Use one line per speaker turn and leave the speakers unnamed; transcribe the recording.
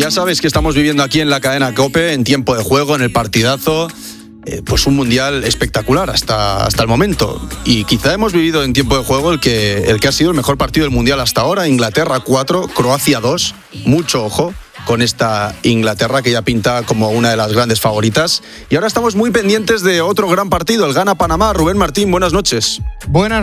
Ya sabes que estamos viviendo aquí en la cadena COPE, en tiempo de juego, en el partidazo, pues un mundial espectacular hasta el momento. Y quizá hemos vivido en tiempo de juego el que ha sido el mejor partido del mundial hasta ahora. Inglaterra 4, Croacia 2. Mucho ojo con esta Inglaterra que ya pinta como una de las grandes favoritas. Y ahora estamos muy pendientes de otro gran partido, el Ghana-Panamá. Rubén Martín, buenas noches.
Buenas